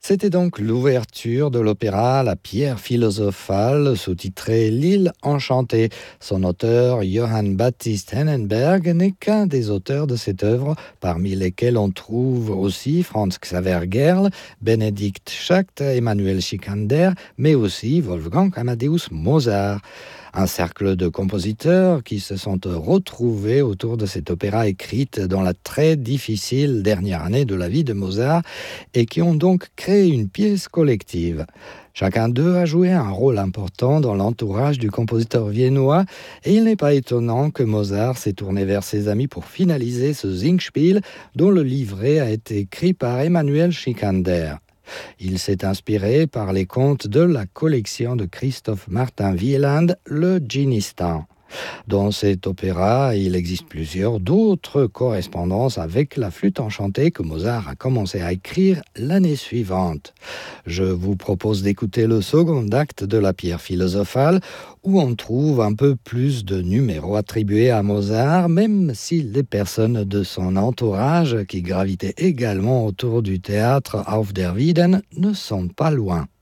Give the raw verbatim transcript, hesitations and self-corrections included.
C'était donc l'ouverture de l'opéra La Pierre philosophale, sous-titré L'île enchantée. Son auteur, Johann Baptist Hennenberg, n'est qu'un des auteurs de cette œuvre, parmi lesquels on trouve aussi Franz Xaver Gerl, Benedikt Schacht, Emmanuel Schikaneder, mais aussi Wolfgang Amadeus Mozart. Un cercle de compositeurs qui se sont retrouvés autour de cet opéra écrite dans la très difficile dernière année de la vie de Mozart et qui ont donc créé une pièce collective. Chacun d'eux a joué un rôle important dans l'entourage du compositeur viennois et il n'est pas étonnant que Mozart s'est tourné vers ses amis pour finaliser ce Singspiel dont le livret a été écrit par Emmanuel Schikaneder. Il s'est inspiré par les contes de la collection de Christoph Martin Wieland, le Dschinnistan. Dans cet opéra, il existe plusieurs d'autres correspondances avec la flûte enchantée que Mozart a commencé à écrire l'année suivante. Je vous propose d'écouter le second acte de La Pierre philosophale, où on trouve un peu plus de numéros attribués à Mozart, même si les personnes de son entourage, qui gravitaient également autour du théâtre Auf der Wieden, ne sont pas loin.